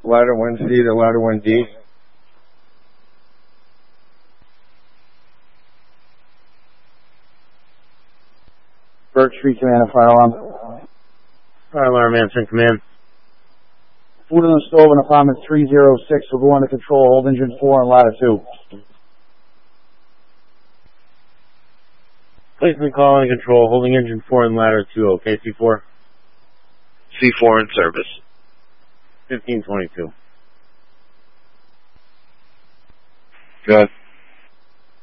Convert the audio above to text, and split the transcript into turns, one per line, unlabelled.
Ladder 1C to ladder 1D.
Burke Street Command, fire alarm.
Fire alarm answering command.
Food on the stove in apartment 306 will go under control. Hold engine 4 on ladder 2.
Placement call and control. Holding engine 4 and ladder 2. Okay, C4?
C4 in service.
1522.
Good.